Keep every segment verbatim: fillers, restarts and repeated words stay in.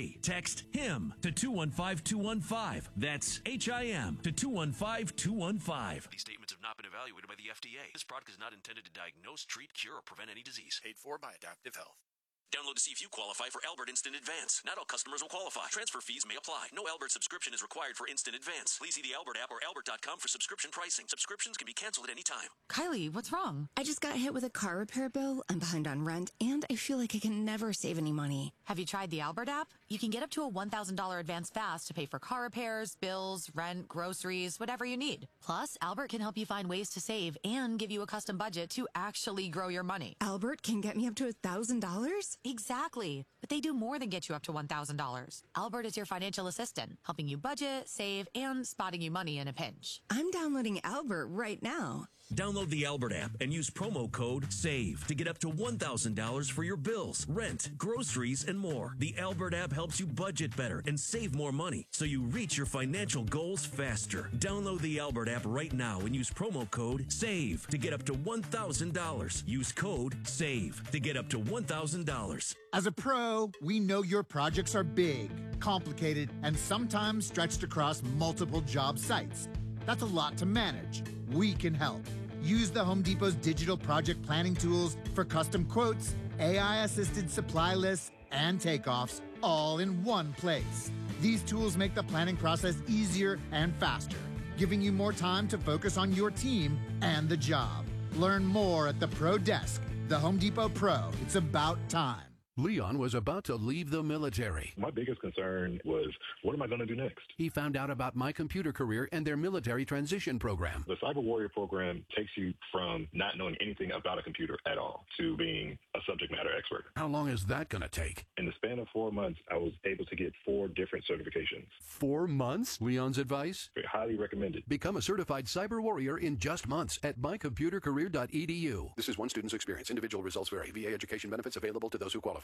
free. Text HIM to two one five two one five. That's H I M to two one five two one five. These statements have not been evaluated by the F D A. This product is not intended to diagnose, treat, cure, or prevent any disease. Paid for by Adaptive Health. Download to see if you qualify for Albert Instant Advance. Not all customers will qualify. Transfer fees may apply. No Albert subscription is required for Instant Advance. Please see the Albert app or albert dot com for subscription pricing. Subscriptions can be canceled at any time. Kylie, what's wrong? I just got hit with a car repair bill. I'm behind on rent, and I feel like I can never save any money. Have you tried the Albert app? You can get up to a one thousand dollars advance fast to pay for car repairs, bills, rent, groceries, whatever you need. Plus, Albert can help you find ways to save and give you a custom budget to actually grow your money. Albert can get me up to one thousand dollars? Exactly. But they do more than get you up to one thousand dollars. Albert is your financial assistant, helping you budget, save, and spotting you money in a pinch. I'm downloading Albert right now. Download the Albert app and use promo code SAVE to get up to one thousand dollars for your bills, rent, groceries, and more. The Albert app helps you budget better and save more money so you reach your financial goals faster. Download the Albert app right now and use promo code SAVE to get up to one thousand dollars. Use code SAVE to get up to one thousand dollars. As a pro, we know your projects are big, complicated, and sometimes stretched across multiple job sites. That's a lot to manage. We can help. Use the Home Depot's digital project planning tools for custom quotes, A I-assisted supply lists, and takeoffs, all in one place. These tools make the planning process easier and faster, giving you more time to focus on your team and the job. Learn more at the Pro Desk. The Home Depot Pro. It's about time. Leon was about to leave the military. My biggest concern was, what am I going to do next? He found out about My Computer Career and their military transition program. The Cyber Warrior program takes you from not knowing anything about a computer at all to being a subject matter expert. How long is that going to take? In the span of four months, I was able to get four different certifications. Four months? Leon's advice? Highly recommended. Become a certified cyber warrior in just months at my computer career dot e d u. This is one student's experience. Individual results vary. V A education benefits available to those who qualify.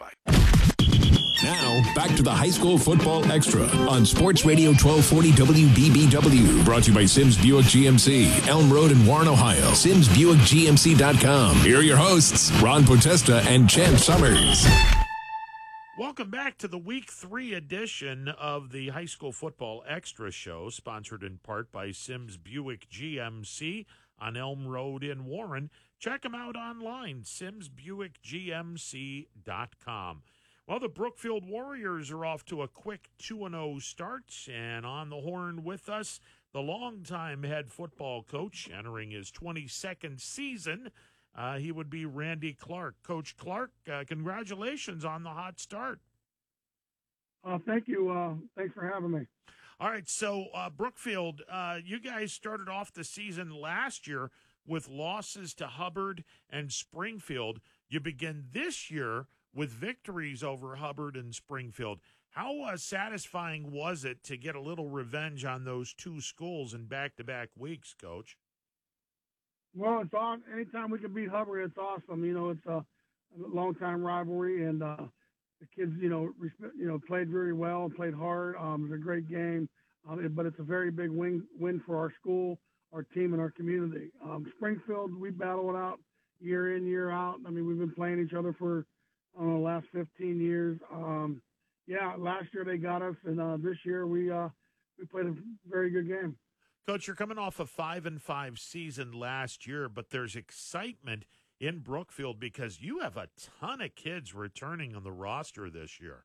Now, back to the High School Football Extra on Sports Radio twelve forty W B B W. Brought to you by Sims Buick G M C, Elm Road in Warren, Ohio. Sims Buick G M C dot com. Here are your hosts, Ron Potesta and Champ Summers. Welcome back to the Week three edition of the High School Football Extra Show, sponsored in part by Sims Buick G M C on Elm Road in Warren. Check them out online, Sims Buick G M C dot com. Well, the Brookfield Warriors are off to a quick two and oh start, and on the horn with us, the longtime head football coach entering his twenty-second season. Uh, he would be Randy Clark. Coach Clark, uh, congratulations on the hot start. Uh, thank you. Uh, thanks for having me. All right, so uh, Brookfield, uh, you guys started off the season last year with losses to Hubbard and Springfield. You begin this year with victories over Hubbard and Springfield. How uh, satisfying was it to get a little revenge on those two schools in back-to-back weeks, Coach? Well, it's on. Anytime we can beat Hubbard, it's awesome. You know, it's a, a long-time rivalry, and uh, the kids, you know, resp- you know, played very well, played hard. Um, it was a great game, um, but it's a very big win win for our school, our team, and our community. Um, Springfield, we battle it out year in, year out. I mean, we've been playing each other for, I don't know, the last fifteen years. Um, yeah, last year they got us, and uh, this year we uh, we played a very good game. Coach, you're coming off a five and five season last year, but there's excitement in Brookfield because you have a ton of kids returning on the roster this year.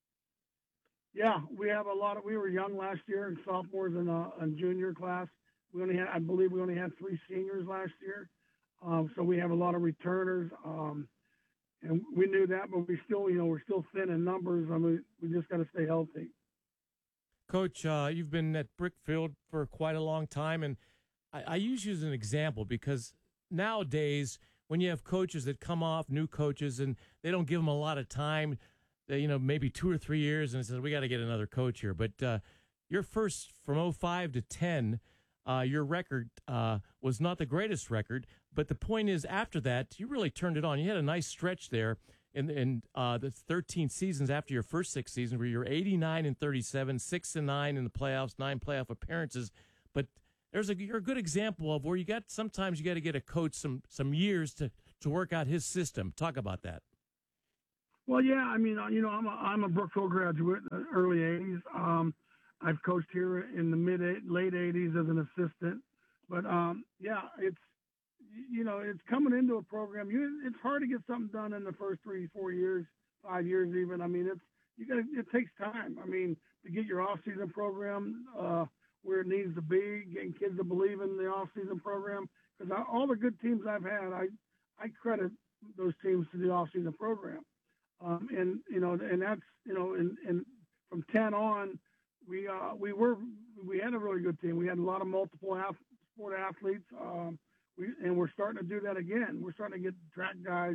Yeah, we have a lot of. We were young last year, and sophomores and uh, and junior class. We only had, I believe, we only had three seniors last year, um, so we have a lot of returners. Um, And we knew that, but we still, you know, we're still thin in numbers. I mean, we just got to stay healthy. Coach, uh, you've been at Brookfield for quite a long time, and I, I use you as an example because nowadays when you have coaches that come off, new coaches, and they don't give them a lot of time, they, you know, maybe two or three years, and it says, we got to get another coach here. But uh, your first, from oh five to ten, uh, your record uh, was not the greatest record, but the point is after that, you really turned it on. You had a nice stretch there in, in uh, the thirteen seasons after your first six seasons where you're eighty-nine and thirty-seven, six and nine in the playoffs, nine playoff appearances. But there's a you're a good example of where you got sometimes you got to get a coach some some years to, to work out his system. Talk about that. Well, yeah, I mean, uh, you know, I'm a, I'm a Brookfield graduate, uh, early eighties. Um, I've coached here in the mid late eighties as an assistant, but um, yeah, it's you know, it's coming into a program. You, it's hard to get something done in the first three, four years, five years even. I mean, it's you got it takes time. I mean, to get your off-season program uh, where it needs to be, getting kids to believe in the off-season program. Because all the good teams I've had, I I credit those teams to the off-season program. Um, and you know, and that's you know, and, and from ten on, we uh, we were we had a really good team. We had a lot of multiple ath- sport athletes, um, we, and we're starting to do that again. We're starting to get track guys,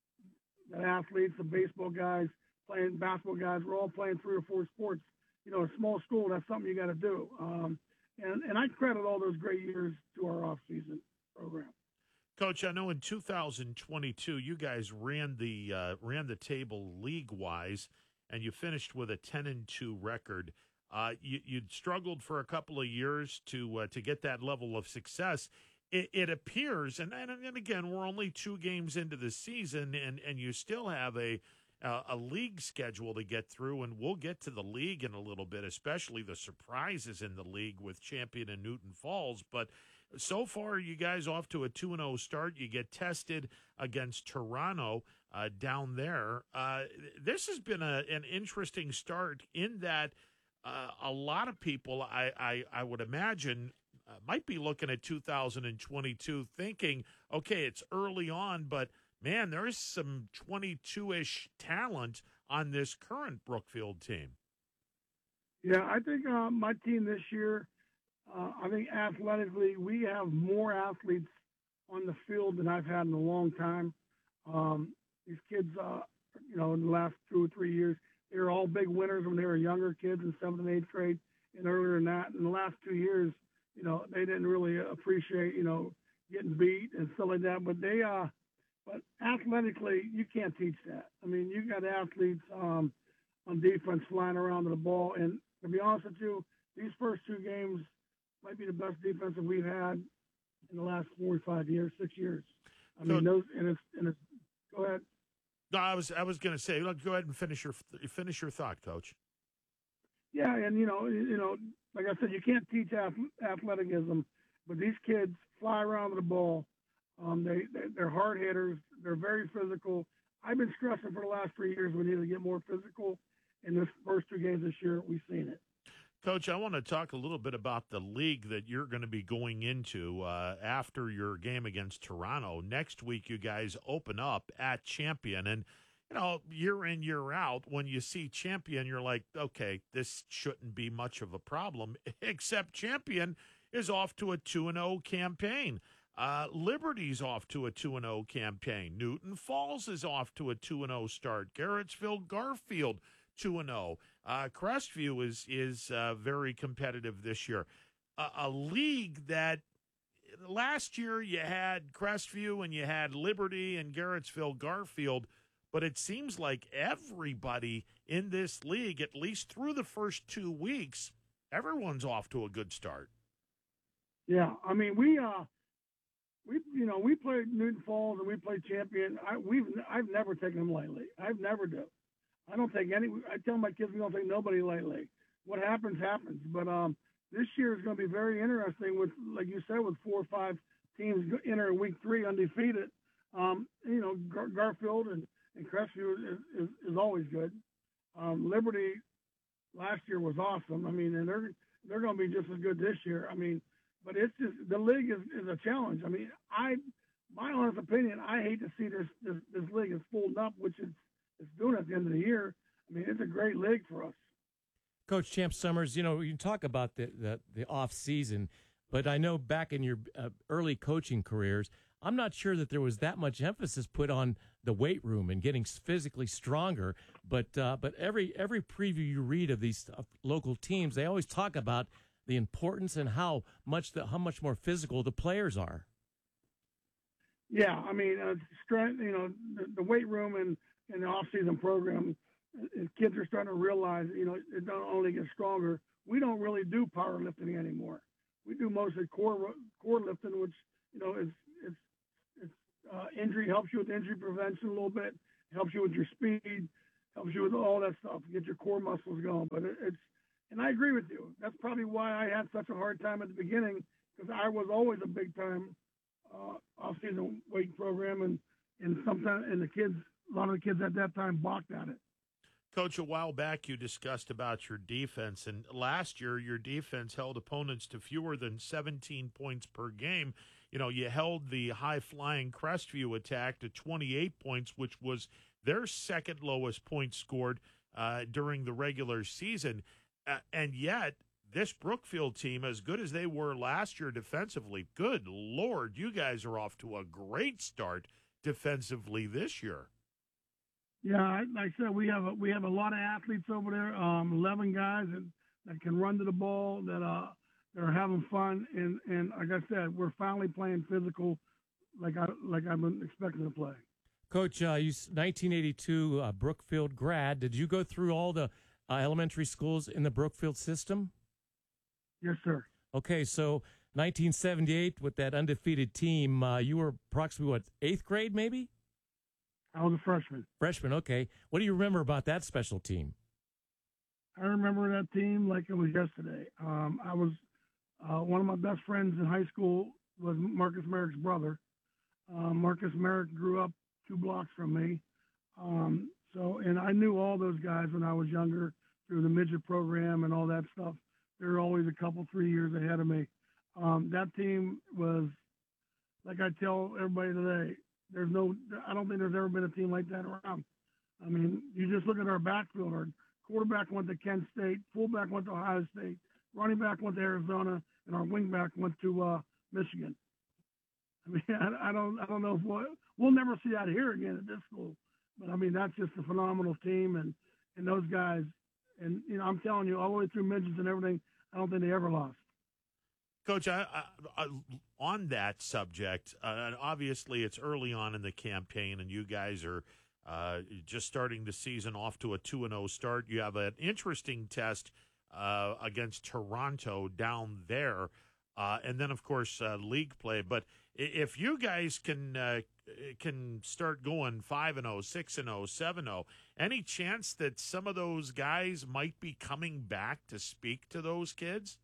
the athletes, the baseball guys, playing basketball guys. We're all playing three or four sports. You know, a small school, that's something you got to do. Um, and and I credit all those great years to our off-season program. Coach, I know in two thousand twenty-two you guys ran the uh, ran the table league wise, and you finished with a ten and two record. Uh, you, you'd struggled for a couple of years to uh, to get that level of success. It, it appears, and, and and again, we're only two games into the season, and, and you still have a uh, a league schedule to get through, and we'll get to the league in a little bit, especially the surprises in the league with Champion and Newton Falls, but. So far, you guys off to a two and oh start. You get tested against Toronto uh, down there. Uh, this has been a, an interesting start in that uh, a lot of people, I, I, I would imagine, uh, might be looking at two thousand twenty-two thinking, okay, it's early on, but, man, there's some twenty-two-ish talent on this current Brookfield team. Yeah, I think uh, my team this year – Uh, I think athletically, we have more athletes on the field than I've had in a long time. Um, these kids, uh, you know, in the last two or three years, they were all big winners when they were younger kids in seventh and eighth grade, and earlier than that. In the last two years, you know, they didn't really appreciate, you know, getting beat and stuff like that. But they, uh, but athletically, you can't teach that. I mean, you got athletes um, on defense flying around to the ball, and to be honest with you, these first two games might be the best defense that we've had in the last four or five years, six years. I mean, those and it's and it's. Go ahead. No, I was I was going to say, look, go ahead and finish your finish your thought, Coach. Yeah, and you know, you know, like I said, you can't teach athleticism, but these kids fly around with the ball. Um, they, they they're hard hitters. They're very physical. I've been stressing for the last three years we need to get more physical. In this first two games this year, we've seen it. Coach, I want to talk a little bit about the league that you're going to be going into uh, after your game against Toronto. Next week, you guys open up at Champion. And, you know, year in, year out, when you see Champion, you're like, okay, this shouldn't be much of a problem, except Champion is off to a two and oh campaign. Uh, Liberty's off to a two and oh campaign. Newton Falls is off to a two and oh start. Garrettsville, Garfield, two and oh. Uh, Crestview is is uh, very competitive this year. Uh, a league that last year you had Crestview and you had Liberty and Garrettsville, Garfield, but it seems like everybody in this league, at least through the first two weeks, everyone's off to a good start. Yeah, I mean we uh we you know we played Newton Falls and we played Champion. I we've I've never taken them lightly. I've never do. I don't take any. I tell my kids we don't take nobody lightly. What happens happens. But um, this year is going to be very interesting with, like you said, with four or five teams enter week three undefeated. Um, you know, Gar- Garfield and, and Crestview is, is, is always good. Um, Liberty last year was awesome. I mean, and they're they're going to be just as good this year. I mean, but it's just the league is, is a challenge. I mean, I my honest opinion, I hate to see this this, this league is folding up, which is. It's doing at the end of the year. I mean, it's a great league for us. Coach Champ Summers, you know, you talk about the, the, the off season, but I know back in your uh, early coaching careers, I'm not sure that there was that much emphasis put on the weight room and getting physically stronger. But uh, but every every preview you read of these uh, local teams, they always talk about the importance and how much the, how much more physical the players are. Yeah, I mean, uh, strength. You know, the, the weight room and in the off-season program, kids are starting to realize, you know, it don't only get stronger. We don't really do powerlifting anymore. We do mostly core core lifting, which, you know, is it's it's uh, injury helps you with injury prevention a little bit, helps you with your speed. helps you with all that stuff, get your core muscles going. But it, it's, and I agree with you. That's probably why I had such a hard time at the beginning, because I was always a big time uh, off-season weight program, and and sometimes and the kids, a lot of the kids at that time balked at it. Coach, a while back you discussed about your defense, and last year your defense held opponents to fewer than seventeen points per game. You know, you held the high-flying Crestview attack to twenty-eight points, which was their second lowest point scored uh, during the regular season. Uh, and yet, this Brookfield team, as good as they were last year defensively, good Lord, you guys are off to a great start defensively this year. Yeah, like I said, we have a, we have a lot of athletes over there. Um, eleven guys that, that can run to the ball, that uh that are having fun, and, and like I said, we're finally playing physical, like I like I've been expecting to play. Coach, uh, you nineteen eighty-two uh, Brookfield grad. Did you go through all the uh, elementary schools in the Brookfield system? Yes, sir. Okay, so nineteen seventy-eight with that undefeated team, uh, you were approximately, what, eighth grade maybe? I was a freshman. Freshman, okay. What do you remember about that special team? I remember that team like it was yesterday. Um, I was uh, one of my best friends in high school was Marcus Merrick's brother. Uh, Marcus Merrick grew up two blocks from me. Um, so, and I knew all those guys when I was younger through the midget program and all that stuff. They were always a couple, three years ahead of me. Um, that team was, like I tell everybody today, there's no, I don't think there's ever been a team like that around. I mean, you just look at our backfield. Our quarterback went to Kent State, fullback went to Ohio State, running back went to Arizona, and our wingback went to uh, Michigan. I mean, I, I don't, I don't know if we'll, we'll never see that here again at this school. But I mean, that's just a phenomenal team, and, and those guys. And you know, I'm telling you, all the way through midgets and everything, I don't think they ever lost. Coach, I, I, I, on that subject, uh, obviously it's early on in the campaign, and you guys are uh, just starting the season off to a two and oh start. You have an interesting test uh, against Toronto down there, uh, and then, of course, uh, league play. But if you guys can uh, can start going five and oh, six and oh, seven and oh, any chance that some of those guys might be coming back to speak to those kids?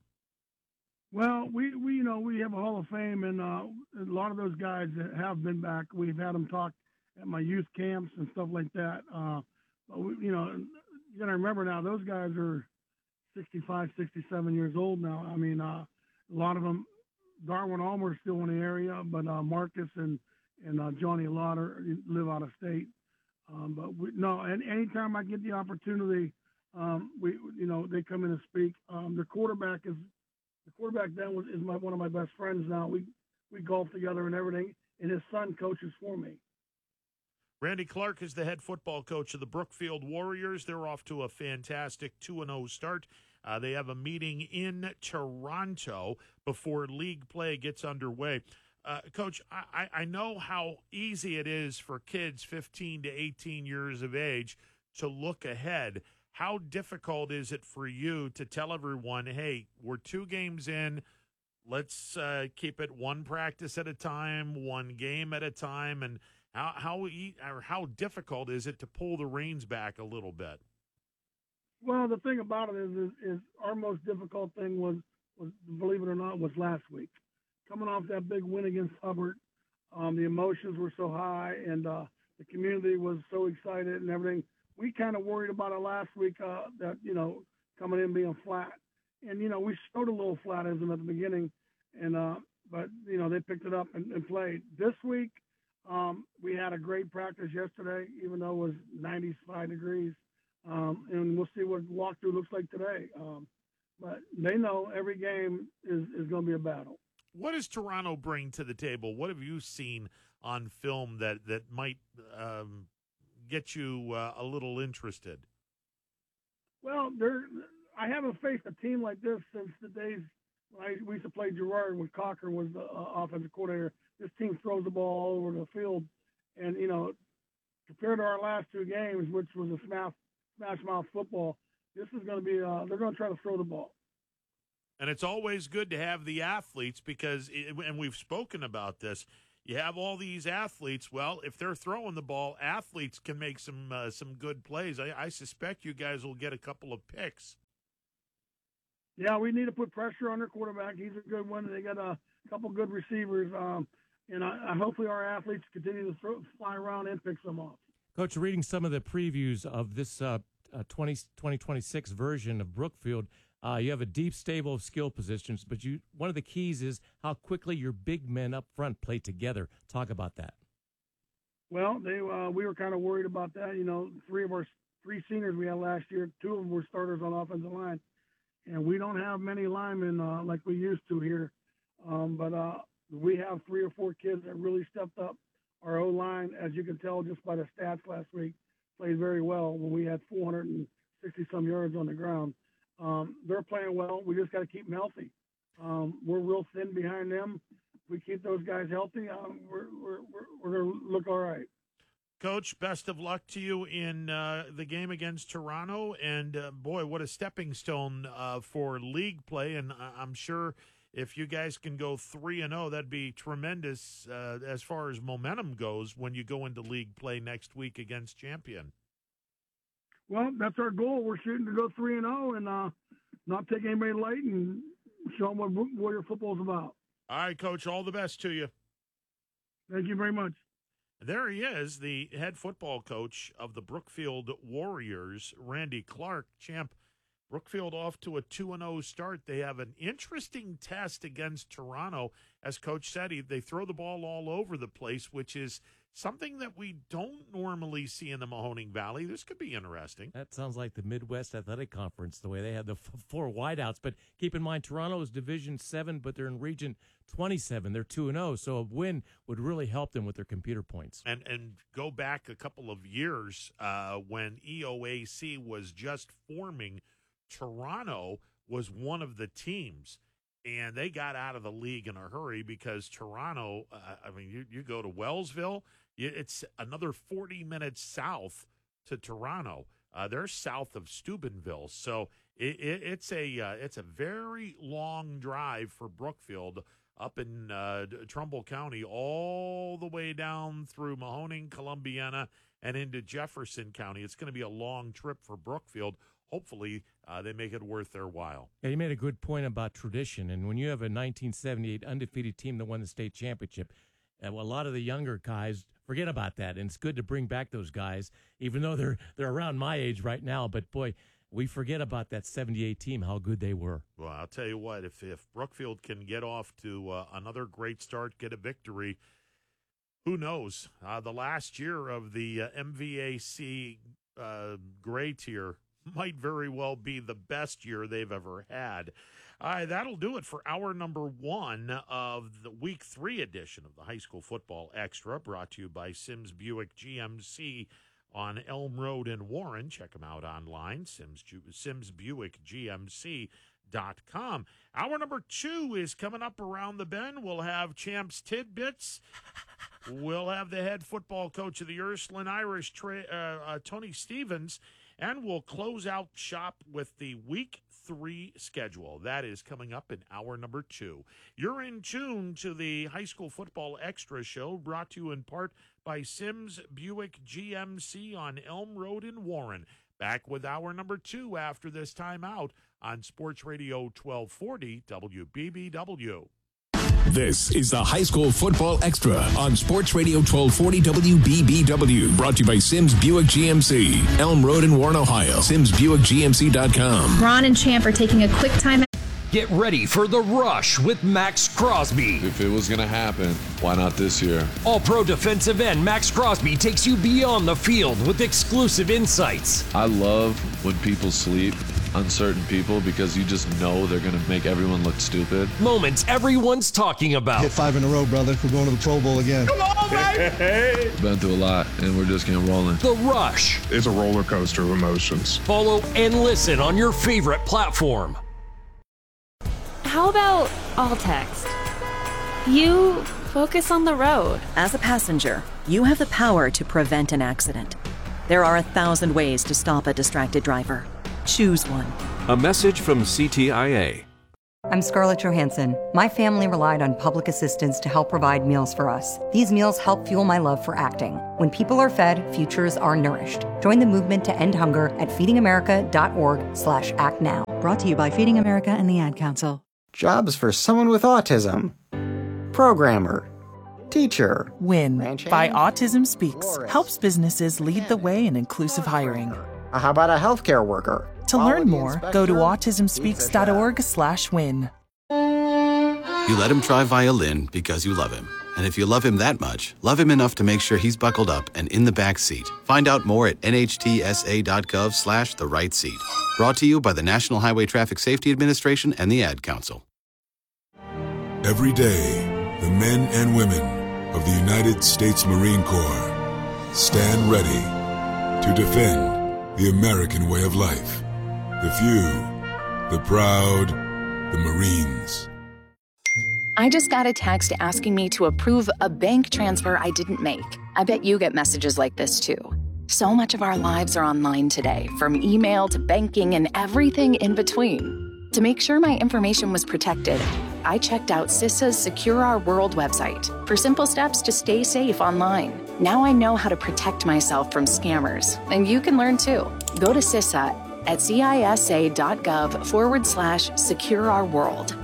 Well, we, we you know, we have a Hall of Fame, and uh, a lot of those guys that have been back, we've had them talk at my youth camps and stuff like that. Uh, but we, you know, you got to remember now, those guys are sixty-five, sixty-seven years old now. I mean, uh, a lot of them, Darwin Almer's still in the area, but uh, Marcus and, and uh, Johnny Lauder live out of state. Um, but we, no, and anytime I get the opportunity, um, we, you know, they come in and speak. Um, the quarterback is, The quarterback then was, is my, one of my best friends now. We we golf together and everything, and his son coaches for me. Randy Clark is the head football coach of the Brookfield Warriors. They're off to a fantastic two and oh start. Uh, they have a meeting in Toronto before league play gets underway. Uh, Coach, I, I know how easy it is for kids fifteen to eighteen years of age to look ahead. How difficult is it for you to tell everyone, hey, we're two games in, let's uh, keep it one practice at a time, one game at a time, and how how or how difficult is it to pull the reins back a little bit? Well, the thing about it is, is, is our most difficult thing was, was, believe it or not, was last week. Coming off that big win against Hubbard, um, the emotions were so high, and uh, the community was so excited and everything. We kind of worried about it last week, uh, that, you know, coming in being flat. And, you know, we showed a little flatism at the beginning, and uh, but, you know, they picked it up and, and played. This week, um, we had a great practice yesterday, even though it was ninety-five degrees. Um, and we'll see what walkthrough looks like today. Um, but they know every game is, is going to be a battle. What does Toronto bring to the table? What have you seen on film that, that might um, – get you uh, a little interested? Well, there, I haven't faced a team like this since the days when I, we used to play Girard when Cocker was the uh, offensive coordinator. This team throws the ball all over the field. And, you know, compared to our last two games, which was a smash, smash mouth football, this is going to be, uh, they're going to try to throw the ball. And it's always good to have the athletes because, it, and we've spoken about this, you have all these athletes. Well, if they're throwing the ball, athletes can make some uh, some good plays. I, I suspect you guys will get a couple of picks. Yeah, we need to put pressure on their quarterback. He's a good one. They got a couple good receivers, um, and I, I hopefully our athletes continue to throw, fly around and pick some off. Coach, reading some of the previews of this uh, uh, twenty twenty-six version of Brookfield, uh, you have a deep stable of skill positions, but you one of the keys is how quickly your big men up front play together. Talk about that. Well, they uh, we were kind of worried about that. You know, three of our three seniors we had last year, two of them were starters on offensive line. And we don't have many linemen uh, like we used to here. Um, but uh, we have three or four kids that really stepped up. Our O-line, as you can tell just by the stats last week, played very well when we had four hundred sixty-some yards on the ground. Um, they're playing well. We just got to keep them healthy. Um, we're real thin behind them. If we keep those guys healthy, um, we're, we're, we're, we're going to look all right. Coach, best of luck to you in uh, the game against Toronto. And, uh, boy, what a stepping stone uh, for league play. And I'm sure if you guys can go three and oh, that'd be tremendous uh, as far as momentum goes when you go into league play next week against Champion. Well, that's our goal. We're shooting to go three and oh and uh, not take anybody light and show them what Warrior football is about. All right, Coach, all the best to you. Thank you very much. There he is, the head football coach of the Brookfield Warriors, Randy Clark. Champ, Brookfield off to a two and oh start. They have an interesting test against Toronto. As Coach said, he, they throw the ball all over the place, which is something that we don't normally see in the Mahoning Valley. This could be interesting. That sounds like the Midwest Athletic Conference, the way they had the f- four wideouts. But keep in mind, Toronto is Division seven, but they're in Region twenty-seven. They're two and oh, so a win would really help them with their computer points. And and go back a couple of years uh, when E O A C was just forming, Toronto was one of the teams. And they got out of the league in a hurry because Toronto, uh, I mean, you, you go to Wellsville, it's another forty minutes south to Toronto. Uh, they're south of Steubenville. So it, it, it's a uh, it's a very long drive for Brookfield up in uh, Trumbull County all the way down through Mahoning, Columbiana, and into Jefferson County. It's going to be a long trip for Brookfield. Hopefully, uh, they make it worth their while. Yeah, you made a good point about tradition. And when you have a nineteen seventy-eight undefeated team that won the state championship, uh, well, a lot of the younger guys forget about that. And it's good to bring back those guys, even though they're they're around my age right now. But, boy, we forget about that seventy-eight team, how good they were. Well, I'll tell you what, if, if Brookfield can get off to uh, another great start, get a victory, who knows? Uh, the last year of the uh, M V A C uh, gray tier might very well be the best year they've ever had. All right, that'll do it for hour number one of the week three edition of the High School Football Extra, brought to you by Sims Buick G M C on Elm Road in Warren. Check them out online, Sims, Sims Buick G M C dot com. Hour number two is coming up around the bend. We'll have Champs Tidbits. We'll have the head football coach of the Ursuline Irish, Trey, uh, uh, Tony Stevens. And we'll close out shop with the week three schedule. That is coming up in hour number two. You're in tune to the High School Football Extra Show, brought to you in part by Sims Buick G M C on Elm Road in Warren. Back with hour number two after this timeout on Sports Radio twelve forty W B B W. This is the High School Football Extra on Sports Radio twelve forty W B B W. Brought to you by Sims Buick G M C, Elm Road in Warren, Ohio. Sims Buick G M C dot com. Ron and Champ are taking a quick time. Get ready for The Rush with Max Crosby. If it was going to happen, why not this year? All-pro defensive end Max Crosby takes you beyond the field with exclusive insights. I love when people sleep on certain people because you just know they're going to make everyone look stupid. Moments everyone's talking about. Hit five in a row, brother. We're going to the Pro Bowl again. Come on, baby! Been through a lot, and we're just getting rolling. The Rush. It's a roller coaster of emotions. Follow and listen on your favorite platform. How about all text? You focus on the road. As a passenger, you have the power to prevent an accident. There are a thousand ways to stop a distracted driver. Choose one. A message from C T I A. I'm Scarlett Johansson. My family relied on public assistance to help provide meals for us. These meals help fuel my love for acting. When people are fed, futures are nourished. Join the movement to end hunger at feedingamerica.org slash act now. Brought to you by Feeding America and the Ad Council. Jobs for someone with autism. Programmer. Teacher. WIN by Autism Speaks helps businesses lead the way in inclusive hiring. How about a healthcare worker? To learn more, go to autism speaks dot org slash win. You let him try violin because you love him. And if you love him that much, love him enough to make sure he's buckled up and in the back seat. Find out more at N H T S A dot gov slash the right seat. Brought to you by the National Highway Traffic Safety Administration and the Ad Council. Every day, the men and women of the United States Marine Corps stand ready to defend the American way of life. The few, the proud, the Marines. I just got a text asking me to approve a bank transfer I didn't make. I bet you get messages like this too. So much of our lives are online today, from email to banking and everything in between. To make sure my information was protected, I checked out CISA's Secure Our World website for simple steps to stay safe online. Now I know how to protect myself from scammers, and you can learn too. Go to CISA at cisa.gov forward slash secure our world.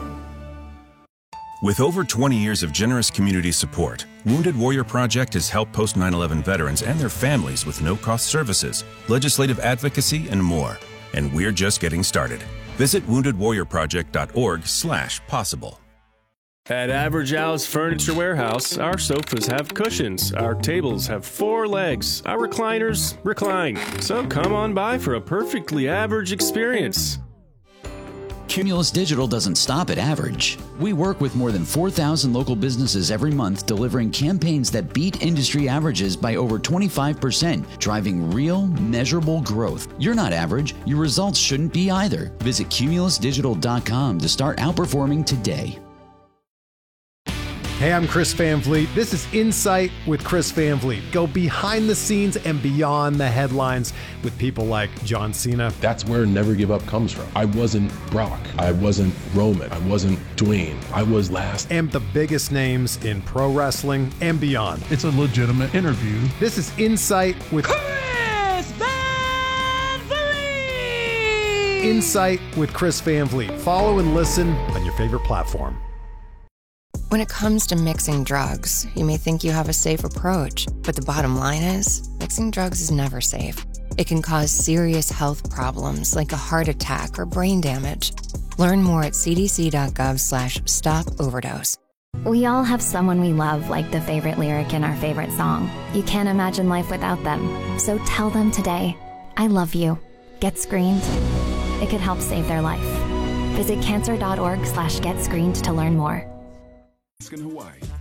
With over twenty years of generous community support, Wounded Warrior Project has helped post nine eleven veterans and their families with no-cost services, legislative advocacy, and more. And we're just getting started. Visit wounded warrior project dot org slash possible. At Average Al's Furniture Warehouse, our sofas have cushions, our tables have four legs, our recliners recline. So come on by for a perfectly average experience. Cumulus Digital doesn't stop at average. We work with more than four thousand local businesses every month, delivering campaigns that beat industry averages by over twenty-five percent, driving real, measurable growth. You're not average. Your results shouldn't be either. Visit cumulus digital dot com to start outperforming today. Hey, I'm Chris Van Vliet. This is Insight with Chris Van Vliet. Go behind the scenes and beyond the headlines with people like John Cena. That's where Never Give Up comes from. I wasn't Brock. I wasn't Roman. I wasn't Dwayne. I was last. And the biggest names in pro wrestling and beyond. It's a legitimate interview. This is Insight with Chris Van Vliet. Insight with Chris Van Vliet. Follow and listen on your favorite platform. When it comes to mixing drugs, you may think you have a safe approach, but the bottom line is, mixing drugs is never safe. It can cause serious health problems like a heart attack or brain damage. Learn more at c d c dot gov slash stop overdose. We all have someone we love, like the favorite lyric in our favorite song. You can't imagine life without them. So tell them today, I love you. Get screened. It could help save their life. Visit cancer dot org slash get screened to learn more. In Hawaii,